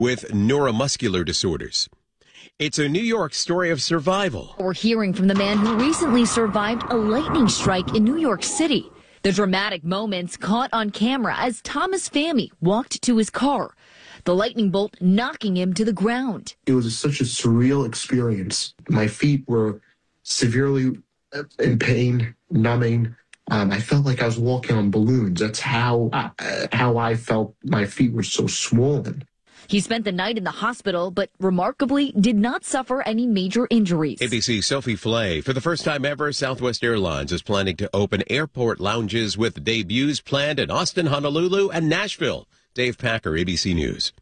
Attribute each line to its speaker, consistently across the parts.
Speaker 1: with neuromuscular disorders. It's a New York story of survival.
Speaker 2: We're hearing from the man who recently survived a lightning strike in New York City. The dramatic moments caught on camera as Thomas Fammy walked to his car, the lightning bolt knocking him to the ground.
Speaker 3: It was such a surreal experience. My feet were severely in pain, numbing. I felt like I was walking on balloons. That's how I felt. My feet were so swollen.
Speaker 2: He spent the night in the hospital, but remarkably did not suffer any major injuries.
Speaker 1: ABC's Sophie Flay. For the first time ever, Southwest Airlines is planning to open airport lounges with debuts planned in Austin, Honolulu, and Nashville. Dave Packer, ABC News.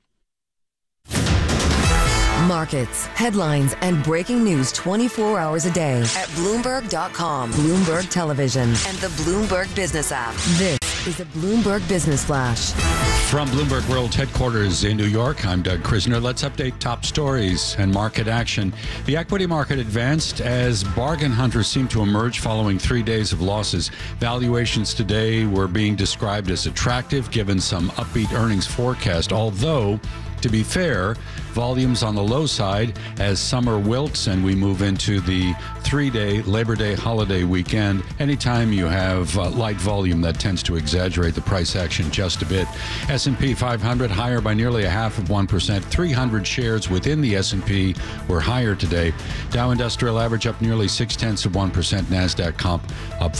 Speaker 4: Markets, headlines, and breaking news 24 hours a day at Bloomberg.com, Bloomberg Television, and the Bloomberg Business app. This is a Bloomberg Business Flash.
Speaker 5: From Bloomberg World Headquarters in New York, I'm Doug Krisner. Let's update top stories and market action. The equity market advanced as bargain hunters seem to emerge following 3 days of losses. Valuations today were being described as attractive given some upbeat earnings forecast, although to be fair, volumes on the low side as summer wilts and we move into the 3-day Labor Day holiday weekend. Anytime you have light volume, that tends to exaggerate the price action just a bit. S&P 500 higher by nearly 0.5%. 300 shares within the S&P were higher today. Dow Industrial Average up nearly 0.6%. NASDAQ Comp up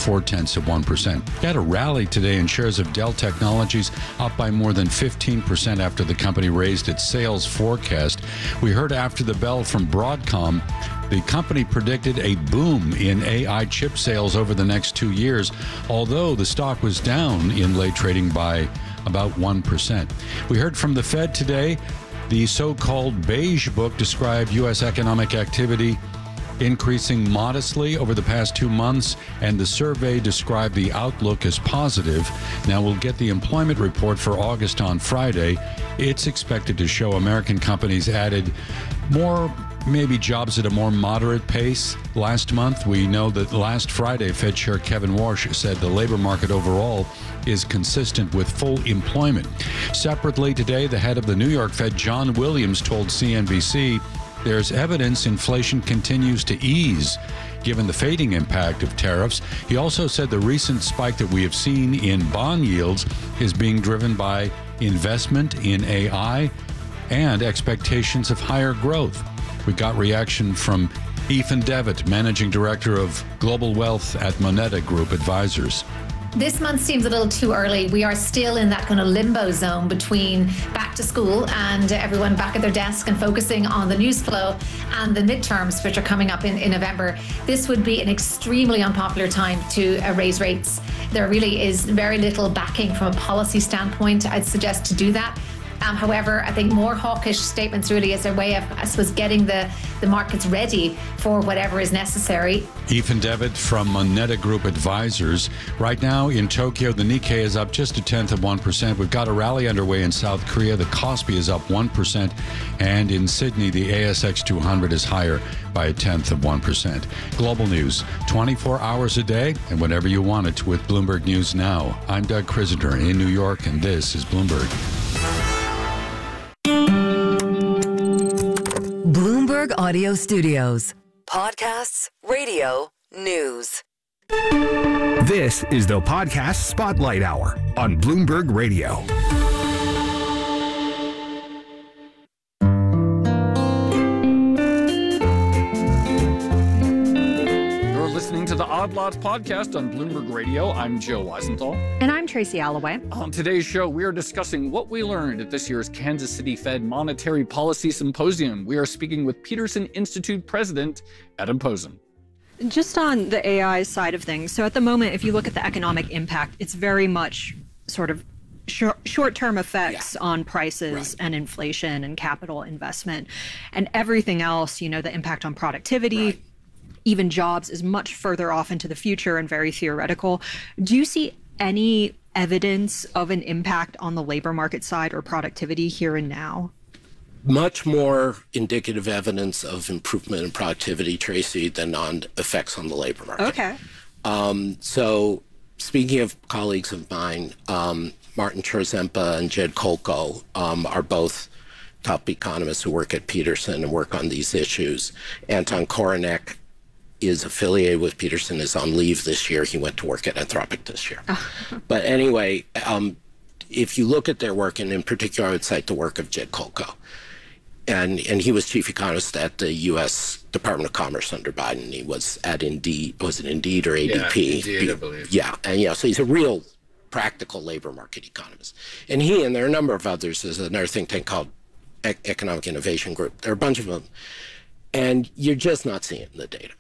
Speaker 5: 0.4%. Got a rally today in shares of Dell Technologies up by more than 15% after the company raised its sales forecast. We heard after the bell from Broadcom, the company predicted a boom in AI chip sales over the next 2 years, although the stock was down in late trading by about 1%. We heard from the Fed today. The so-called Beige Book described U.S. economic activity increasing modestly over the past 2 months, and the survey described the outlook as positive. Now, we'll get the employment report for August on Friday. It's expected to show American companies added more, maybe jobs at a more moderate pace. Last month, we know that last Friday, Fed Chair Kevin Warsh said the labor market overall is consistent with full employment. Separately today, the head of the New York Fed, John Williams, told CNBC there's evidence inflation continues to ease, given the fading impact of tariffs. He also said the recent spike that we have seen in bond yields is being driven by investment in AI and expectations of higher growth. We got reaction from Ethan Devitt, Managing Director of Global Wealth at Moneta Group Advisors.
Speaker 6: This month seems a little too early. We are still in that kind of limbo zone between back to school and everyone back at their desk and focusing on the news flow and the midterms, which are coming up in November. This would be an extremely unpopular time to raise rates. There really is very little backing from a policy standpoint, I'd suggest, to do that. However, I think more hawkish statements really is a way of, I suppose, getting the markets ready for whatever is necessary.
Speaker 5: Ethan Devitt from Moneta Group Advisors. Right now in Tokyo, the Nikkei is up just 0.1%. We've got a rally underway in South Korea. The Kospi is up 1%. And in Sydney, the ASX 200 is higher by 0.1%. Global news, 24 hours a day and whenever you want it with Bloomberg News Now. I'm Doug Krisner in New York, and this is Bloomberg.
Speaker 4: Bloomberg Audio Studios. Podcasts, radio, news.
Speaker 7: This is the Podcast Spotlight Hour on Bloomberg Radio.
Speaker 8: Listening to the Odd Lots podcast on Bloomberg Radio. I'm Joe Weisenthal.
Speaker 9: And I'm Tracy Alloway.
Speaker 8: On today's show, we are discussing what we learned at this year's Kansas City Fed Monetary Policy Symposium. We are speaking with Peterson Institute President Adam Posen.
Speaker 9: Just on the AI side of things, so at the moment, if you look at the economic impact, it's very much sort of short-term effects on prices and inflation and capital investment. And everything else, you know, the impact on productivity, even jobs, is much further off into the future and very theoretical. Do you see any evidence of an impact on the labor market side or productivity here and now?
Speaker 10: Much more indicative evidence of improvement in productivity, Tracy, than on effects on the labor market.
Speaker 9: Okay.
Speaker 10: So speaking of colleagues of mine, Martin Cherzempa and Jed Kolko are both top economists who work at Peterson and work on these issues. Anton Koronek is affiliated with Peterson, is on leave this year. He went to work at Anthropic this year. But anyway, if you look at their work, and in particular I would cite the work of Jed Kolko, and he was chief economist at the U.S. Department of Commerce under Biden. He was at Indeed, was it Indeed or ADP?
Speaker 11: Yeah, Indeed, I believe.
Speaker 10: Yeah, and so he's a real practical labor market economist. And he, and there are a number of others, there's another think tank called Economic Innovation Group. There are a bunch of them. And you're just not seeing it in the data.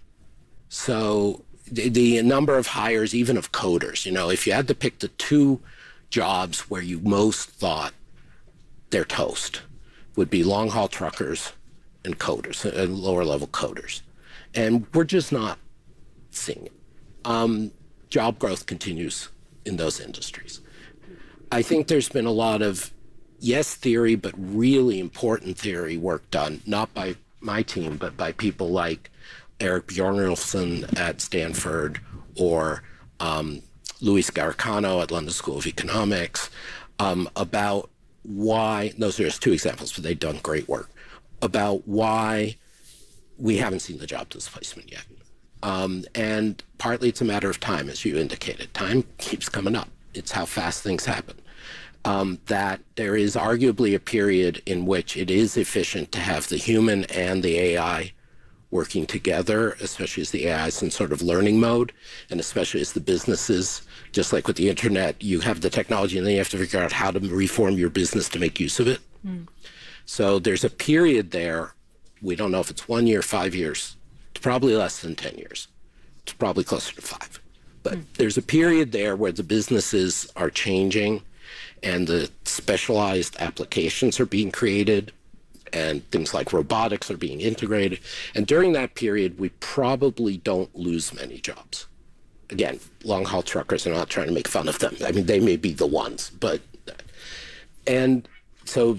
Speaker 10: So the number of hires, even of coders, if you had to pick the two jobs where you most thought they're toast, would be long-haul truckers and coders, and lower-level coders. And we're just not seeing it. Job growth continues in those industries. I think there's been a lot of, yes, theory, but really important theory work done, not by my team, but by people like Eric Bjornelson at Stanford or Luis Garicano at London School of Economics, about why, those are just two examples, but they've done great work, about why we haven't seen the job displacement yet. And partly it's a matter of time, as you indicated. Time keeps coming up. It's how fast things happen. That there is arguably a period in which it is efficient to have the human and the AI working together, especially as the AI is in sort of learning mode, and especially as the businesses, just like with the internet, you have the technology and then you have to figure out how to reform your business to make use of it. So there's a period there, we don't know if it's 1 year, 5 years, it's probably less than 10 years. It's probably closer to 5. But there's a period there where the businesses are changing and the specialized applications are being created and things like robotics are being integrated. And during that period, we probably don't lose many jobs. Again, long-haul truckers, I'm not trying to make fun of them. I mean, they may be the ones, but... And so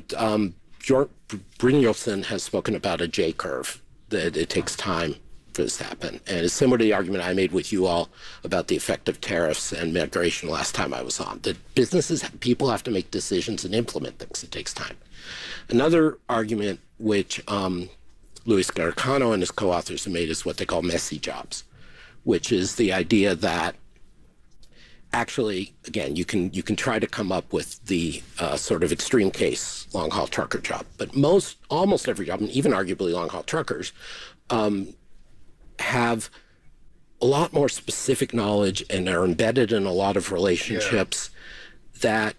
Speaker 10: Brynjolfsson has spoken about a J-curve, that it takes time for this to happen. And it's similar to the argument I made with you all about the effect of tariffs and migration last time I was on. That businesses, people have to make decisions and implement things. It takes time. Another argument which Luis Garicano and his co-authors have made is what they call messy jobs, which is the idea that actually, again, you can try to come up with the sort of extreme case long-haul trucker job, but almost every job, and even arguably long-haul truckers, have a lot more specific knowledge and are embedded in a lot of relationships that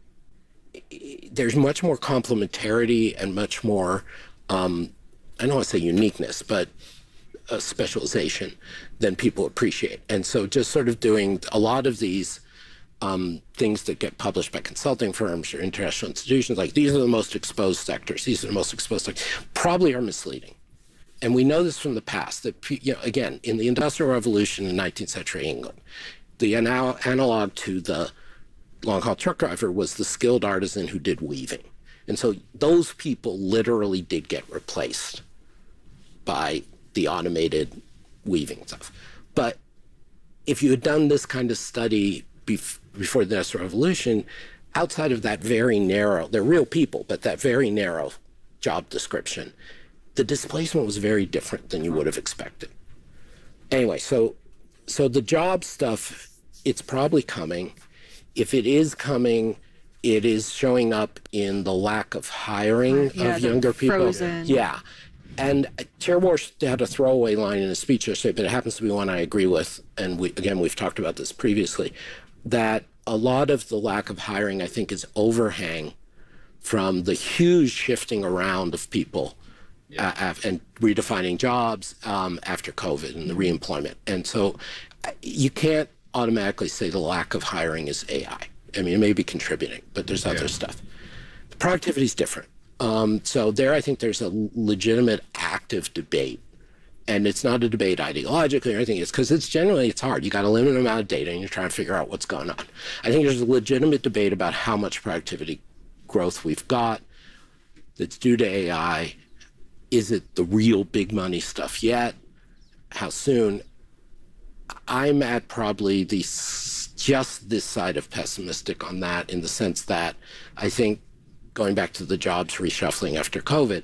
Speaker 10: there's much more complementarity and much more, I don't want to say uniqueness, but specialization than people appreciate. And so just sort of doing a lot of these things that get published by consulting firms or international institutions, like these are the most exposed sectors, these are the most exposed sectors, probably are misleading. And we know this from the past, that, again, in the Industrial Revolution in 19th century England, the analog to the long-haul truck driver was the skilled artisan who did weaving. And so those people literally did get replaced by the automated weaving stuff. But if you had done this kind of study before the Industrial Revolution, outside of that very narrow, they're real people, but that very narrow job description, the displacement was very different than you would have expected. Anyway, so the job stuff, it's probably coming. If it is coming, it is showing up in the lack of hiring of younger people.
Speaker 9: Frozen.
Speaker 10: Yeah. And Chair Warsh had a throwaway line in his speech yesterday, but it happens to be one I agree with, and we've talked about this previously, that a lot of the lack of hiring, I think, is overhang from the huge shifting around of people and redefining jobs after COVID and the reemployment. And so you can't automatically say the lack of hiring is AI. I mean, it may be contributing, but there's other stuff. The productivity is different. So there, I think there's a legitimate active debate, and it's not a debate ideologically or anything. It's because it's hard. You got a limited amount of data, and you're trying to figure out what's going on. I think there's a legitimate debate about how much productivity growth we've got that's due to AI. Is it the real big money stuff yet? How soon? I'm at probably just this side of pessimistic on that, in the sense that I think going back to the jobs reshuffling after COVID,